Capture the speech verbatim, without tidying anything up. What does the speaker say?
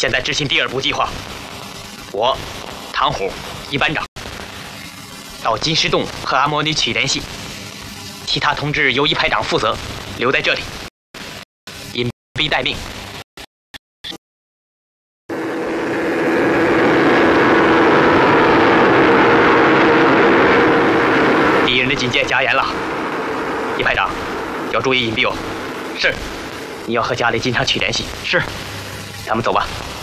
现在执行第二步计划。我，唐虎，一班长，到金石洞和阿摩尼取联系，其他同志由一排长负责，留在这里，隐蔽待命。敌人的警戒加严了，一排长要注意隐蔽哦。是，你要和家里经常取联系。是，咱们走吧。